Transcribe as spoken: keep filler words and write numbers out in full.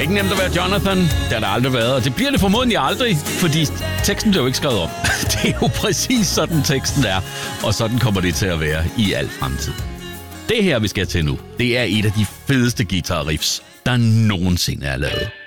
Ikke nemt at være Jonathan. Det har der aldrig været, og det bliver det formodentlig aldrig, fordi teksten blev jo ikke skrevet om. Det er jo præcis sådan teksten er, og sådan kommer det til at være i al fremtid. Det her, vi skal til nu, det er et af de fedeste guitar riffs, der nogensinde er lavet.